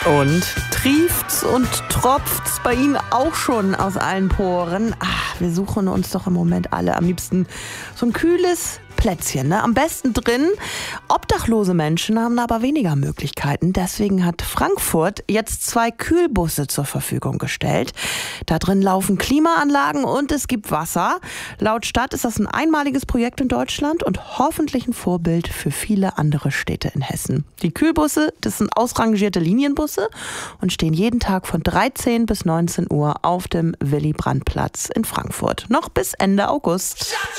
Und trieft's und tropft's bei Ihnen auch schon aus allen Poren? Wir suchen uns doch im Moment alle am liebsten so ein kühles Plätzchen, ne? Am besten drin. Obdachlose Menschen haben aber weniger Möglichkeiten. Deswegen hat Frankfurt jetzt 2 Kühlbusse zur Verfügung gestellt. Da drin laufen Klimaanlagen und es gibt Wasser. Laut Stadt ist das ein einmaliges Projekt in Deutschland und hoffentlich ein Vorbild für viele andere Städte in Hessen. Die Kühlbusse, das sind ausrangierte Linienbusse und stehen jeden Tag von 13 bis 19 Uhr auf dem Willy-Brandt-Platz in Frankfurt. Noch bis Ende August.